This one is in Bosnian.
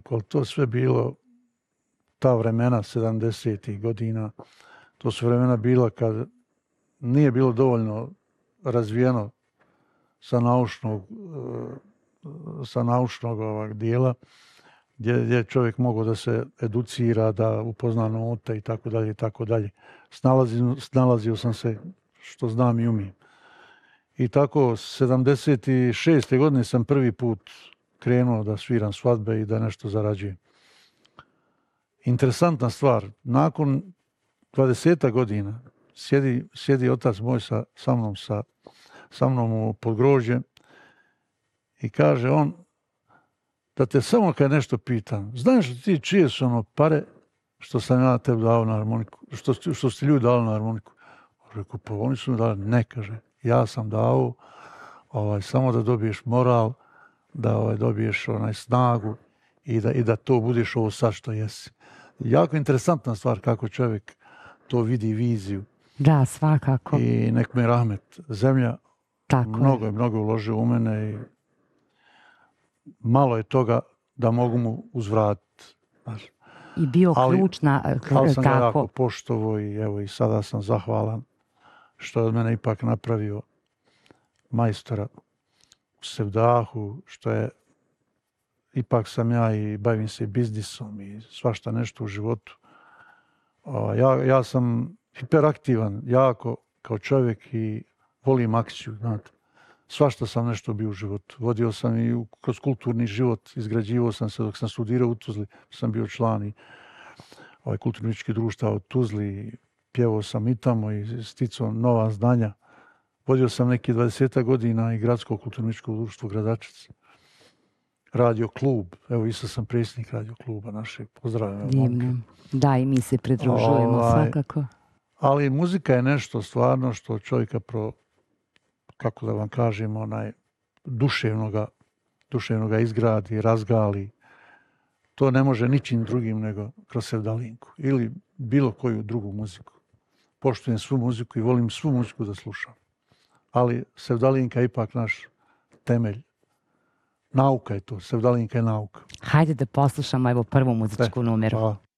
tako, ali to sve bilo, ta vremena 70. godina, to su vremena bila kad nije bilo dovoljno razvijeno sa naučnog dijela, gdje je čovjek mogao da se educira, da upozna note i tako dalje i tako dalje. Snalazio sam se što znam i umijem. I tako 76. godine sam prvi put krenuo da sviram svadbe i da nešto zarađujem. Interesantna stvar, nakon 20 godina sjedi otac moj sa mnom u podgrožje i kaže on, da te samo kad nešto pitam, znaš ti čije su ono pare što sam ja tebi dao na harmoniku, što ste ljudi dali na harmoniku? Rekao, pa oni su mi dali, ne, kaže, ja sam dao samo da dobiješ moral, da dobiješ snagu i da to budeš ovo sad što jesi. Jako interesantna stvar kako čovjek to vidi viziju. Da, svakako. I nek me rahmet. Zemlja mnogo uložio u mene i malo je toga da mogu mu uzvratiti. I bio ključna ali sam ga jako poštovao i evo i sada sam zahvalan što je od mene ipak napravio majstora u Sevdahu, što je ipak sam ja i bavim se biznisom i svašta nešto u životu. Ja sam hiperaktivan jako kao čovjek i volim akciju, znate. Svašta sam nešto bio u životu. Vodio sam i kroz kulturni život, izgrađivao sam se dok sam studirao u Tuzli, sam bio član i kulturničkih društava u Tuzli, pjevao sam i tamo i sticao nova znanja. Vodio sam neki 20 godina i gradsko kulturničko društvo Gradačac. Radio klub, evo isto sam predsjednik radio kluba našeg, pozdravljam. Divno. Da, i mi se pridružujemo svakako. Ali muzika je nešto stvarno što čovjeka kako da vam kažem, duševnoga izgradi, razgali. To ne može ničim drugim nego kroz Sevdalinku ili bilo koju drugu muziku. Poštujem svu muziku i volim svu muziku da slušam. Ali Sevdalinka je ipak naš temelj. Nauka je to, Sevdalinka je nauka. Hajde da poslušamo evo prvu muzičku numeru.